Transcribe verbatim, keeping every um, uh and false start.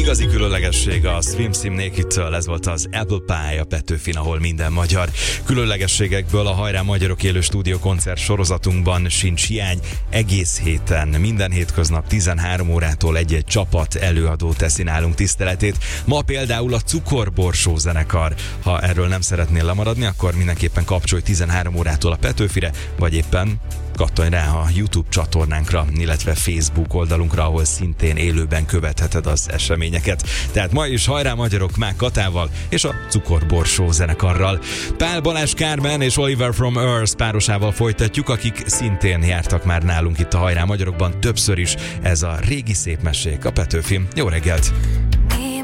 Igazi különlegesség a Swim Sim Naked-től, ez volt az Apple Pie a Petőfin, ahol minden magyar. Különlegességekből a Hajrá Magyarok élő stúdiókoncert sorozatunkban sincs hiány. Egész héten, minden hétköznap tizenhárom órától egy-egy csapat előadó teszi nálunk tiszteletét. Ma például a Cukorborsó zenekar. Ha erről nem szeretnél lemaradni, akkor mindenképpen kapcsolj tizenhárom órától a Petőfire, vagy éppen kattanj rá a YouTube csatornánkra, illetve Facebook oldalunkra, ahol szintén élőben követheted az eseményeket. Tehát ma is Hajrá Magyarok Mák Katával és a Cukorborsó zenekarral. Pál Balázs Kármen és Oliver from Earth párosával folytatjuk, akik szintén jártak már nálunk itt a Hajrá Magyarokban többször is. Ez a régi szép mesék a Petőfin. Jó reggelt!